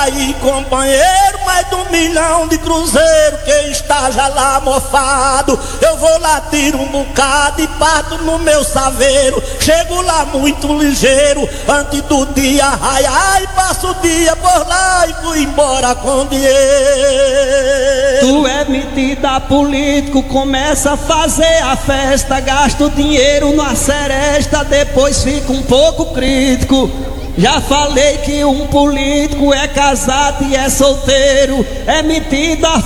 aí, companheiro, mais de 1 milhão de cruzeiro que está já lá mofado. Eu vou lá, tiro um bocado e parto no meu saveiro. Chego lá muito ligeiro, antes do dia raiar, e passo o dia por lá e fui embora com dinheiro. Tu é metida político, começa a fazer a festa, gasta o dinheiro numa seresta, depois fica um pouco crítico. Já falei que um político é casado e é solteiro, é metida